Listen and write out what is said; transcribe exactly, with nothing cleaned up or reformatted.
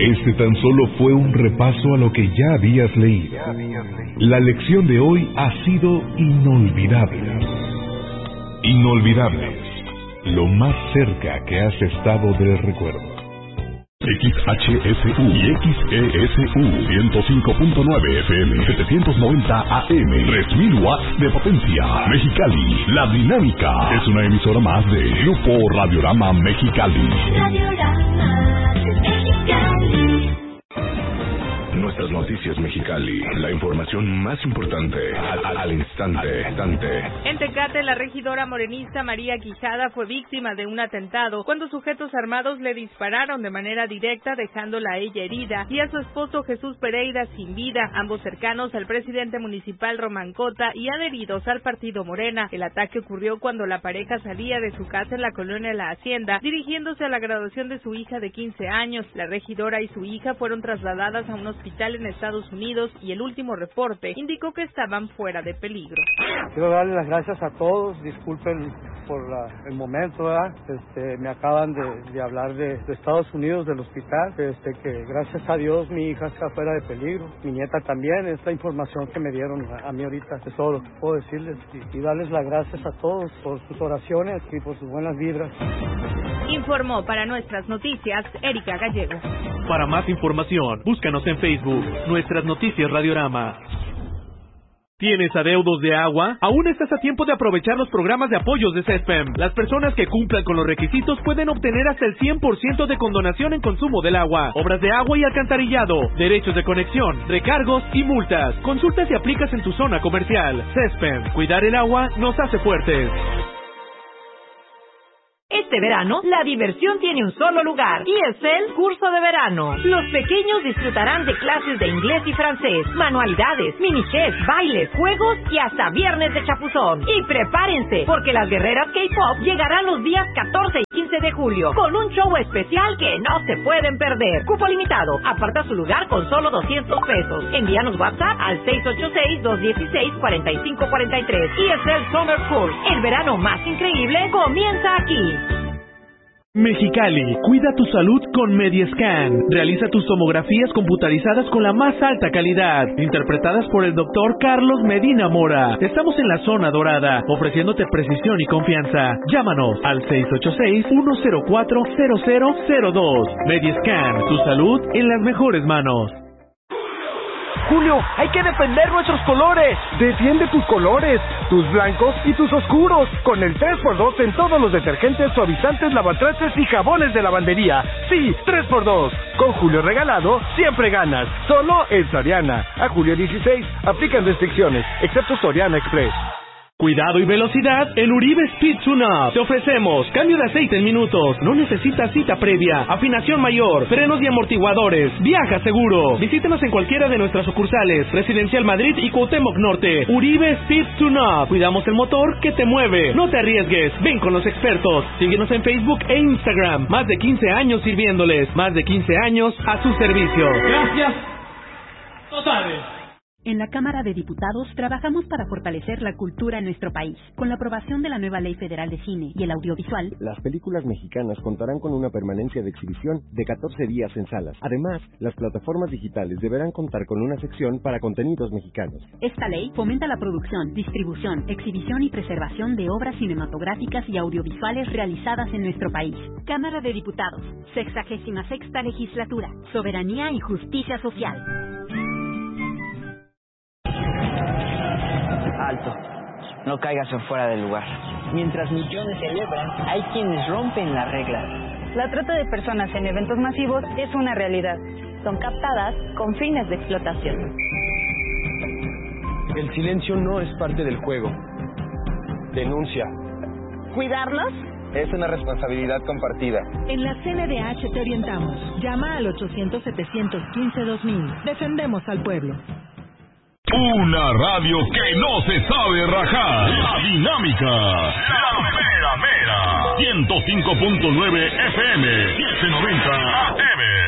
Este tan solo fue un repaso a lo que ya habías leído. La lección de hoy ha sido inolvidable. Inolvidables, lo más cerca que has estado del recuerdo. X H S U y X E S U ciento cinco punto nueve F M, setecientos noventa A M, tres mil watts de potencia. Mexicali, La Dinámica es una emisora más de Grupo Radiorama Mexicali. Radiorama Mexicali. Nuestras noticias Mexicali, la información más importante al, al, al instante, instante. En Tecate, la regidora morenista María Quijada fue víctima de un atentado cuando sujetos armados le dispararon de manera directa, dejándola a ella herida y a su esposo Jesús Pereira sin vida, ambos cercanos al presidente municipal Román Cota y adheridos al partido Morena. El ataque ocurrió cuando la pareja salía de su casa en la colonia La Hacienda, dirigiéndose a la graduación de su hija de quince años. La regidora y su hija fueron trasladadas a un hospital en Estados Unidos y el último reporte indicó que estaban fuera de peligro. Quiero darle las gracias a todos, disculpen por la, el momento, ¿verdad? Este, me acaban de, de hablar de, de Estados Unidos, del hospital, este, que gracias a Dios mi hija está fuera de peligro, mi nieta también, es la información que me dieron a, a mí ahorita, es todo lo que puedo decirles y, y darles las gracias a todos por sus oraciones y por sus buenas vibras. Informó para Nuestras Noticias Erika Gallego. Para más información, búscanos en Facebook, Nuestras Noticias Radiorama. ¿Tienes adeudos de agua? Aún estás a tiempo de aprovechar los programas de apoyos de CESPEM. Las personas que cumplan con los requisitos pueden obtener hasta el cien por ciento de condonación en consumo del agua, obras de agua y alcantarillado, derechos de conexión, recargos y multas. Consulta si aplicas en tu zona comercial. CESPEM, cuidar el agua nos hace fuertes. Este verano, la diversión tiene un solo lugar, y es el curso de verano. Los pequeños disfrutarán de clases de inglés y francés, manualidades, mini chess, bailes, juegos y hasta viernes de chapuzón. Y prepárense, porque las guerreras K-pop llegarán los días catorce y quince de julio, con un show especial que no se pueden perder. Cupo limitado, aparta su lugar con solo doscientos pesos. Envíanos WhatsApp al seis ocho seis, dos uno seis, cuatro cinco cuatro tres. Y es el Summer Course. El verano más increíble comienza aquí. Mexicali, cuida tu salud con Mediescan. Realiza tus tomografías computarizadas con la más alta calidad, interpretadas por el doctor Carlos Medina Mora. Estamos en la zona dorada, ofreciéndote precisión y confianza. Llámanos al seis ocho seis, uno cero cuatro, cero cero cero dos. Mediescan, tu salud en las mejores manos. Julio, hay que defender nuestros colores. Defiende tus colores, tus blancos y tus oscuros, con el tres por dos en todos los detergentes, suavizantes, lavatrastes y jabones de lavandería. Sí, tres por dos. Con Julio regalado, siempre ganas. Solo en Soriana. A julio dieciséis, aplican restricciones, excepto Soriana Express. Cuidado y velocidad en Uribe Speed Tune-Up. Te ofrecemos cambio de aceite en minutos. No necesitas cita previa. Afinación mayor, frenos y amortiguadores. Viaja seguro. Visítenos en cualquiera de nuestras sucursales. Residencial Madrid y Cuauhtémoc Norte. Uribe Speed Tune-Up. Cuidamos el motor que te mueve. No te arriesgues. Ven con los expertos. Síguenos en Facebook e Instagram. Más de quince años sirviéndoles. Más de quince años a su servicio. Gracias. Totales. En la Cámara de Diputados trabajamos para fortalecer la cultura en nuestro país. Con la aprobación de la nueva Ley Federal de Cine y el audiovisual, las películas mexicanas contarán con una permanencia de exhibición de catorce días en salas. Además, las plataformas digitales deberán contar con una sección para contenidos mexicanos. Esta ley fomenta la producción, distribución, exhibición y preservación de obras cinematográficas y audiovisuales realizadas en nuestro país. Cámara de Diputados, sexagésima sexta legislatura, soberanía y justicia social. Alto, no caigas en fuera del lugar. Mientras millones celebran, hay quienes rompen las reglas. La trata de personas en eventos masivos es una realidad. Son captadas con fines de explotación. El silencio no es parte del juego. Denuncia. ¿Cuidarlos? Es una responsabilidad compartida. En la C N D H te orientamos. Llama al ochocientos, setecientos quince, dos mil. Defendemos al pueblo. Una radio que no se sabe rajar. La Dinámica. La mera mera. ciento cinco punto nueve F M. setecientos noventa A M.